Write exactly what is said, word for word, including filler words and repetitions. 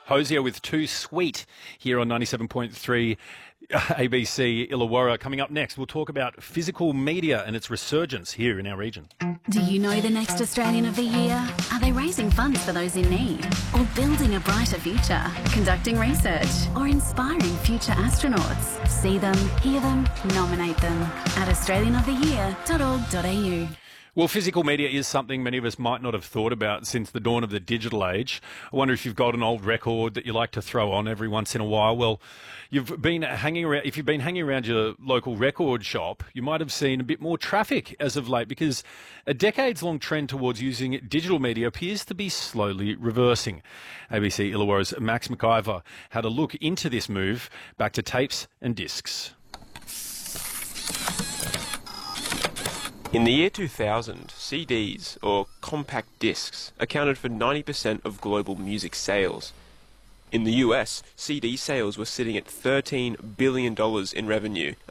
Hosier with Too Sweet here on ninety-seven point three A B C Illawarra. Coming up next, we'll talk about physical media and its resurgence here in our region. Do you know the next Australian of the Year? Are they raising funds for those in need? Or building a brighter future? Conducting research? Or inspiring future astronauts? See them, hear them, nominate them at australian of the year dot org dot a u. Well, physical media is something many of us might not have thought about since the dawn of the digital age. I wonder if you've got an old record that you like to throw on every once in a while. Well, you've been hanging around, if you've been hanging around your local record shop, you might have seen a bit more traffic as of late because a decades-long trend towards using digital media appears to be slowly reversing. A B C Illawarra's Max McIver had a look into this move back to tapes and discs. In the year two thousand, C Ds, or compact discs, accounted for ninety percent of global music sales. In the U S, C D sales were sitting at thirteen billion dollars in revenue,